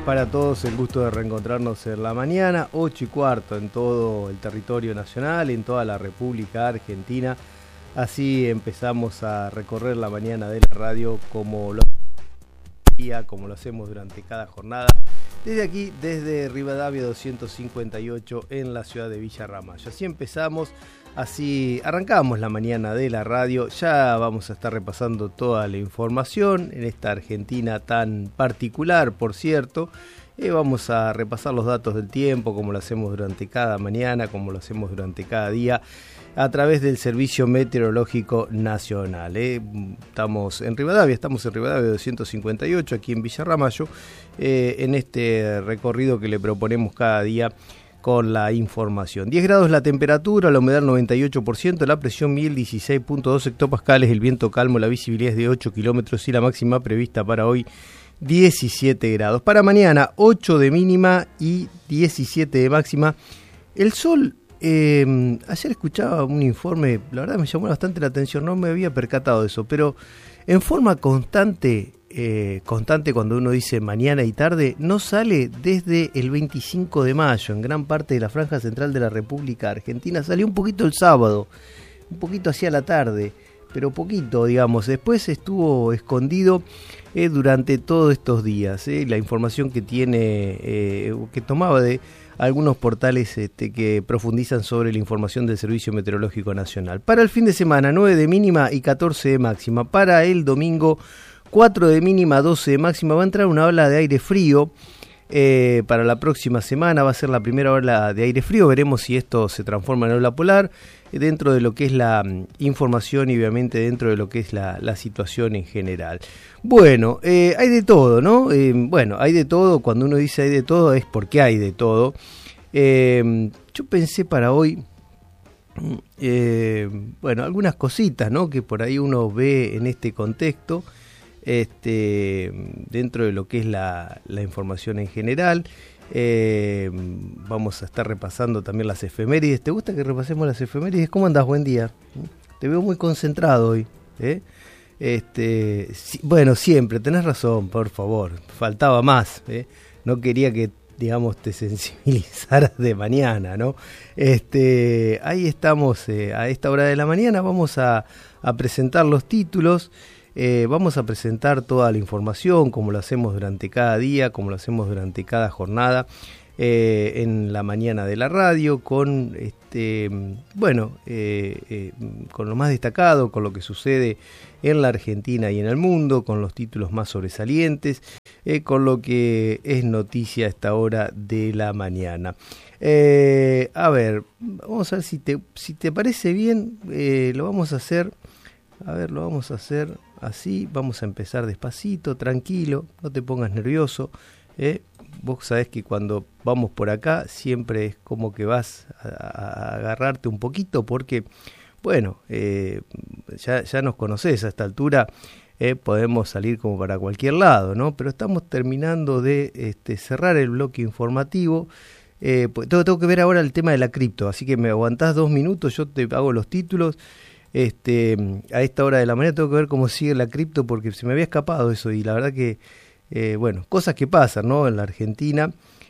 para todos, el gusto de reencontrarnos en la mañana, 8:15 en todo el territorio nacional, en toda la República Argentina. Así empezamos a recorrer la mañana de la radio como lo hacemos durante cada jornada. Desde aquí, desde Rivadavia 258 en la ciudad de Villa Ramallo. Así empezamos, así arrancamos la mañana de la radio. Ya vamos a estar repasando toda la información en esta Argentina tan particular, por cierto. Vamos a repasar los datos del tiempo, como lo hacemos durante cada mañana, como lo hacemos durante cada día, a través del Servicio Meteorológico Nacional. Estamos en Rivadavia 258, aquí en Villa Ramallo, en este recorrido que le proponemos cada día con la información. 10 grados la temperatura, la humedad 98%, la presión 1016.2 hectopascales, el viento calmo, la visibilidad es de 8 kilómetros y la máxima prevista para hoy 17 grados. Para mañana 8 de mínima y 17 de máxima. El sol, ayer escuchaba un informe, la verdad me llamó bastante la atención, no me había percatado de eso, pero en forma constante cuando uno dice mañana y tarde, no sale desde el 25 de mayo, en gran parte de la franja central de la República Argentina. Salió un poquito el sábado, un poquito hacia la tarde, pero poquito, digamos. Después estuvo escondido durante todos estos días. La información que tiene, que tomaba de algunos portales que profundizan sobre la información del Servicio Meteorológico Nacional. Para el fin de semana, 9 de mínima y 14 de máxima. Para el domingo, 4 de mínima, 12 de máxima. Va a entrar una ola de aire frío para la próxima semana. Va a ser la primera ola de aire frío. Veremos si esto se transforma en ola polar dentro de lo que es la información y obviamente dentro de lo que es la situación en general. Bueno, hay de todo, ¿no? Bueno, hay de todo. Cuando uno dice hay de todo es porque hay de todo. Yo pensé para hoy, bueno, algunas cositas, ¿no? Que por ahí uno ve en este contexto. Dentro de lo que es la información en general. Vamos a estar repasando también las efemérides. ¿Te gusta que repasemos las efemérides? ¿Cómo andás? Buen día. Te veo muy concentrado hoy. Bueno, siempre, tenés razón, por favor. Faltaba más. No quería que, digamos, te sensibilizaras de mañana, ¿no? Ahí estamos, a esta hora de la mañana vamos a presentar los títulos. Vamos a presentar toda la información, como lo hacemos durante cada día, como lo hacemos durante cada jornada, en la mañana de la radio, con con lo más destacado, con lo que sucede en la Argentina y en el mundo, con los títulos más sobresalientes, con lo que es noticia a esta hora de la mañana. A ver, vamos a ver si te parece bien, lo vamos a hacer. A ver, lo vamos a hacer así, vamos a empezar despacito, tranquilo, no te pongas nervioso. Vos sabés que cuando vamos por acá siempre es como que vas a agarrarte un poquito porque, bueno, ya nos conocés a esta altura, podemos salir como para cualquier lado, ¿no? Pero estamos terminando de cerrar el bloque informativo. Pues tengo que ver ahora el tema de la cripto, así que me aguantás 2 minutos, yo te hago los títulos. A esta hora de la mañana tengo que ver cómo sigue la cripto porque se me había escapado eso y la verdad que, bueno, cosas que pasan, ¿no? En la Argentina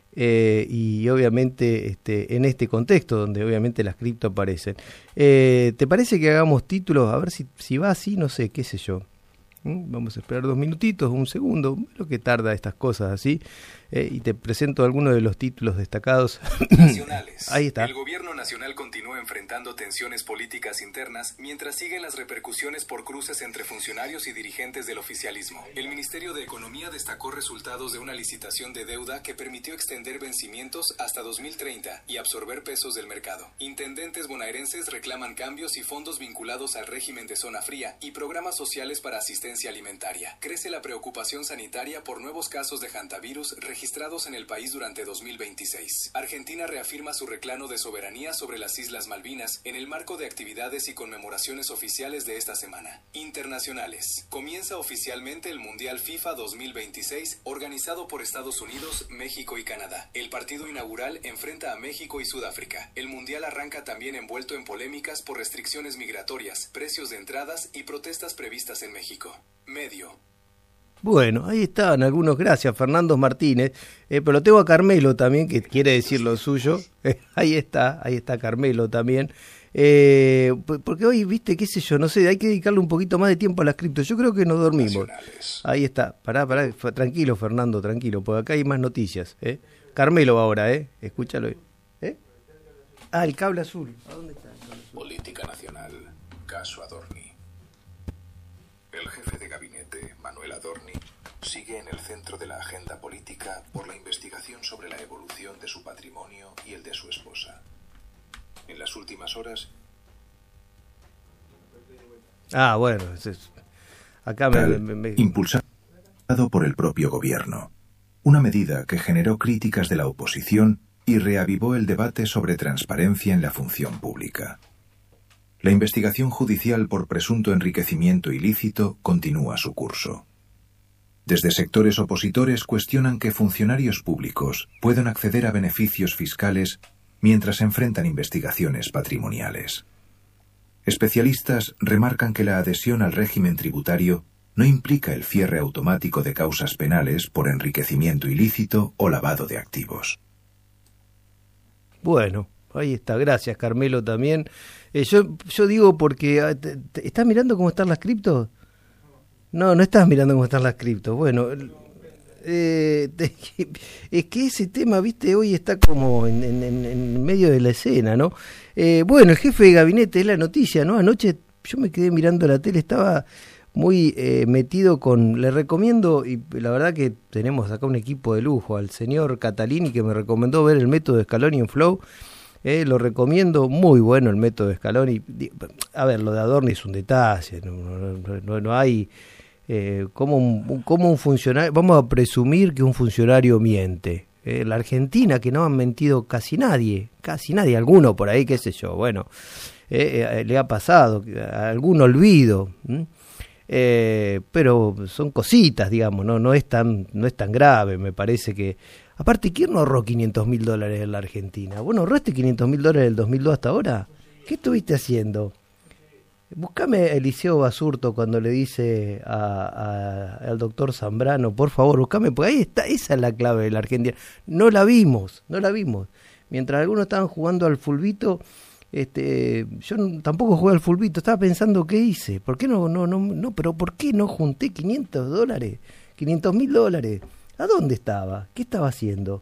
y obviamente en este contexto donde obviamente las cripto aparecen. ¿Te parece que hagamos títulos? A ver si va así, no sé, qué sé yo. Vamos a esperar 2 minutitos, 1 segundo, lo que tarda estas cosas así, y te presento algunos de los títulos destacados. Nacionales. Ahí está. El gobierno nacional continúa enfrentando tensiones políticas internas mientras siguen las repercusiones por cruces entre funcionarios y dirigentes del oficialismo. El Ministerio de Economía destacó resultados de una licitación de deuda que permitió extender vencimientos hasta 2030 y absorber pesos del mercado. Intendentes bonaerenses reclaman cambios y fondos vinculados al régimen de zona fría y programas sociales para asistencia alimentaria. Crece la preocupación sanitaria por nuevos casos de hantavirus registrados en el país durante 2026. Argentina reafirma su reclamo de soberanía sobre las Islas Malvinas en el marco de actividades y conmemoraciones oficiales de esta semana. Internacionales. Comienza oficialmente el Mundial FIFA 2026, organizado por Estados Unidos, México y Canadá. El partido inaugural enfrenta a México y Sudáfrica. El Mundial arranca también envuelto en polémicas por restricciones migratorias, precios de entradas y protestas previstas en México. Medio. Bueno, ahí estaban algunos, gracias, Fernando Martínez, pero lo tengo a Carmelo también, que quiere decir lo suyo, ahí está Carmelo también, porque hoy, viste, qué sé yo, no sé, hay que dedicarle un poquito más de tiempo a las criptos, yo creo que nos dormimos. Ahí está, pará, tranquilo Fernando, tranquilo, porque acá hay más noticias, Carmelo ahora, escúchalo, el cable azul, ¿a dónde está? Política nacional, caso Adorni. El jefe de gabinete, Manuel Adorni, sigue en el centro de la agenda política por la investigación sobre la evolución de su patrimonio y el de su esposa. En las últimas horas... Bueno, acá impulsado por el propio gobierno. Una medida que generó críticas de la oposición y reavivó el debate sobre transparencia en la función pública. La investigación judicial por presunto enriquecimiento ilícito continúa su curso. Desde sectores opositores cuestionan que funcionarios públicos puedan acceder a beneficios fiscales mientras enfrentan investigaciones patrimoniales. Especialistas remarcan que la adhesión al régimen tributario no implica el cierre automático de causas penales por enriquecimiento ilícito o lavado de activos. Bueno, ahí está, gracias Carmelo también. Yo digo porque... ¿Estás mirando cómo están las criptos? No estás mirando cómo están las criptos. Bueno, es que ese tema, viste, hoy está como en medio de la escena, ¿no? Bueno, el jefe de gabinete es la noticia, ¿no? Anoche yo me quedé mirando la tele, estaba muy metido le recomiendo, y la verdad que tenemos acá un equipo de lujo, al señor Catalini, que me recomendó ver el método Scaloni en Flow. Lo recomiendo, muy bueno el método Scaloni. A ver, lo de Adorni es un detalle, no hay como un funcionario, vamos a presumir que un funcionario miente. La Argentina, que no han mentido casi nadie, alguno por ahí, qué sé yo, bueno, le ha pasado, algún olvido, pero son cositas, digamos, no es tan grave, me parece que... Aparte, ¿quién no ahorró $500.000 en la Argentina? Bueno, ¿ahorraste $500.000 del 2002 hasta ahora? ¿Qué estuviste haciendo? Buscame a Eliseo Basurto cuando le dice al doctor Zambrano, por favor, buscame, porque ahí está, esa es la clave de la Argentina. No la vimos. Mientras algunos estaban jugando al fulbito, yo tampoco jugué al fulbito, estaba pensando qué hice. ¿Por qué pero por qué no junté $500? $500.000. ¿A dónde estaba? ¿Qué estaba haciendo?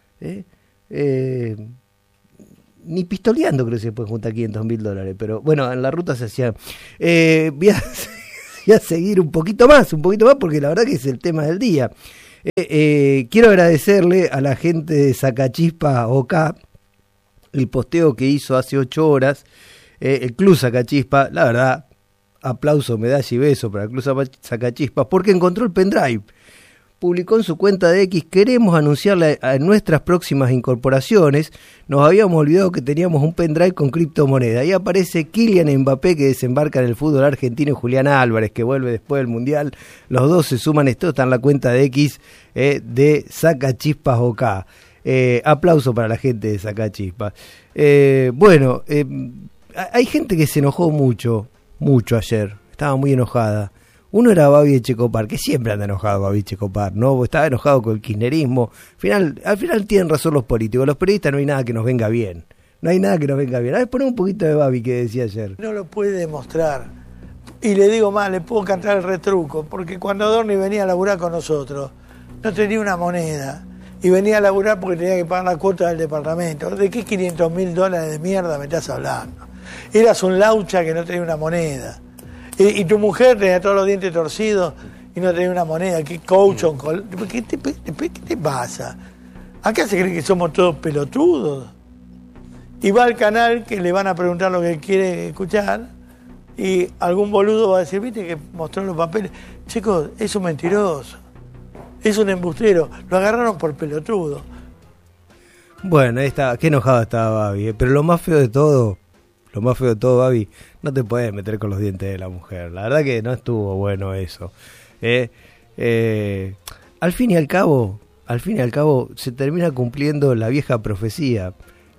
Ni pistoleando creo que se puede juntar $500.000, pero bueno, en la ruta se hacía. Voy a seguir un poquito más, porque la verdad que es el tema del día. Quiero agradecerle a la gente de Sacachispa OK el posteo que hizo hace 8 horas, el Club Sacachispa, la verdad, aplauso, medalla y beso para el Club Sacachispa, porque encontró el pendrive. Publicó en su cuenta de X: queremos anunciarle a nuestras próximas incorporaciones, nos habíamos olvidado que teníamos un pendrive con criptomoneda. Ahí aparece Kylian Mbappé, que desembarca en el fútbol argentino, y Julián Álvarez, que vuelve después del Mundial. Los dos se suman, esto está en la cuenta de X de Sacachispas OK. Aplauso para la gente de Sacachispas. Bueno, hay gente que se enojó mucho ayer, estaba muy enojada. Uno era Babi Echecopar, que siempre anda enojado Babi Echecopar, ¿no? Estaba enojado con el kirchnerismo. Al final tienen razón los políticos. Los periodistas no hay nada que nos venga bien. A ver, poné un poquito de Babi que decía ayer. No lo puede demostrar. Y le digo más, le puedo cantar el retruco, porque cuando Adorni venía a laburar con nosotros, no tenía una moneda. Y venía a laburar porque tenía que pagar la cuota del departamento. ¿De qué $500.000 de mierda me estás hablando? Eras un laucha que no tenía una moneda. Y tu mujer tenía todos los dientes torcidos y no tenía una moneda. ¿Qué coach? ¿Qué te pasa? Acá se cree que somos todos pelotudos. Y va al canal que le van a preguntar lo que quiere escuchar y algún boludo va a decir, viste que mostró los papeles. Chicos, es un mentiroso, es un embustero. Lo agarraron por pelotudo. Bueno, ahí está, qué enojado estaba Babi, pero lo más feo de todo, Babi, no te puedes meter con los dientes de la mujer. La verdad que no estuvo bueno eso. Al fin y al cabo, se termina cumpliendo la vieja profecía.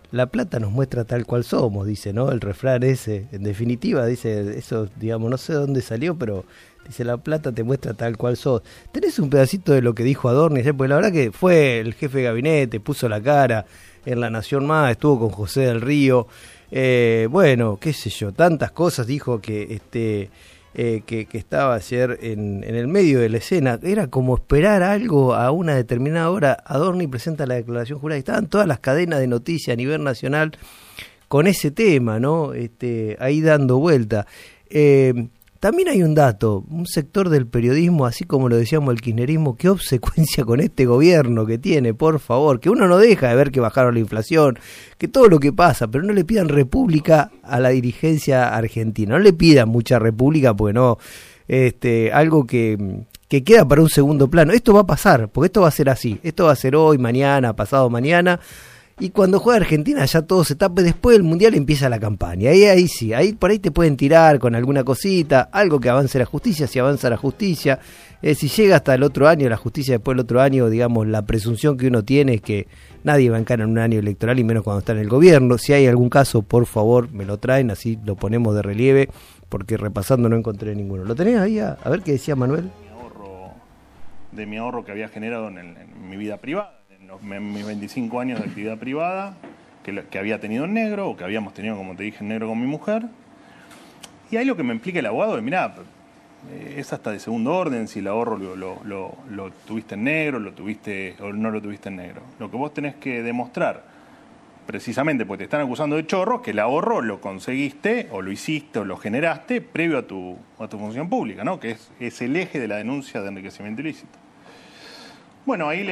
la plata nos muestra tal cual somos, dice, ¿no? El refrán ese, en definitiva, dice, eso, digamos, no sé de dónde salió, pero dice, la plata te muestra tal cual sos. ¿Tenés un pedacito de lo que dijo Adorni ayer? Porque la verdad que fue el jefe de gabinete, puso la cara en La Nación Más, estuvo con José del Río, bueno, qué sé yo, tantas cosas dijo que que estaba ayer en el medio de la escena. Era como esperar algo a una determinada hora. Adorni presenta la declaración jurada y estaban todas las cadenas de noticias a nivel nacional con ese tema, ¿no? Ahí dando vuelta. También hay un dato, un sector del periodismo, así como lo decíamos el kirchnerismo, qué obsecuencia con este gobierno que tiene, por favor, que uno no deja de ver que bajaron la inflación, que todo lo que pasa, pero no le pidan república a la dirigencia argentina, no le pidan mucha república, porque no, algo que queda para un segundo plano. Esto va a pasar, porque esto va a ser así, esto va a ser hoy, mañana, pasado mañana. Y cuando juega Argentina ya todo se tapa, después del Mundial empieza la campaña. Ahí sí, por ahí te pueden tirar con alguna cosita, algo que avance la justicia, si avanza la justicia. Si llega hasta el otro año, la justicia después del otro año, digamos, la presunción que uno tiene es que nadie va a encarar en un año electoral y menos cuando está en el gobierno. Si hay algún caso, por favor, me lo traen, así lo ponemos de relieve, porque repasando no encontré ninguno. ¿Lo tenés ahí? A ver qué decía Manuel. De mi ahorro que había generado en mi vida privada. En mis 25 años de actividad privada, que había tenido en negro, o que habíamos tenido, como te dije, en negro con mi mujer. Y ahí lo que me explica el abogado es, mirá, es hasta de segundo orden si el ahorro lo tuviste en negro, lo tuviste o no lo tuviste en negro. Lo que vos tenés que demostrar, precisamente porque te están acusando de chorro, que el ahorro lo conseguiste, o lo hiciste, o lo generaste previo a tu función pública, ¿no? Que es el eje de la denuncia de enriquecimiento ilícito. Bueno, ahí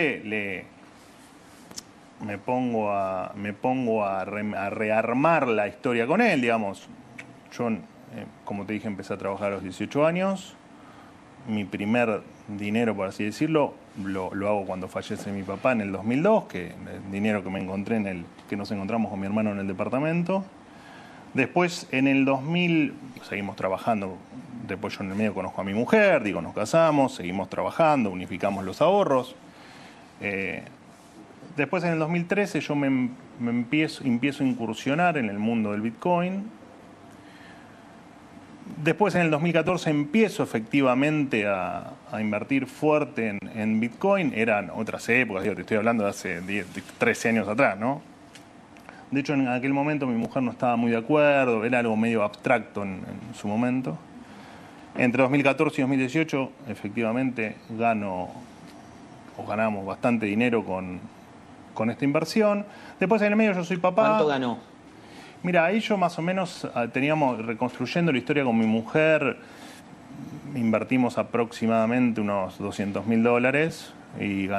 me pongo a rearmar la historia con él, digamos. Yo, como te dije, empecé a trabajar a los 18 años. Mi primer dinero, por así decirlo, lo hago cuando fallece mi papá en el 2002, que el dinero que me encontré que nos encontramos con mi hermano en el departamento. Después, en el 2000, seguimos trabajando. Después yo en el medio conozco a mi mujer, nos casamos, seguimos trabajando, unificamos los ahorros. Después, en el 2013, yo me empiezo a incursionar en el mundo del Bitcoin. Después, en el 2014, empiezo efectivamente a invertir fuerte en Bitcoin. Eran otras épocas, te estoy hablando de hace 13 años atrás, ¿no? De hecho, en aquel momento mi mujer no estaba muy de acuerdo, era algo medio abstracto en su momento. Entre 2014 y 2018, efectivamente, ganamos bastante dinero con esta inversión. Después en el medio yo soy papá. ¿Cuánto ganó? Mira, ahí yo más o menos teníamos, reconstruyendo la historia con mi mujer, invertimos aproximadamente unos $200.000 y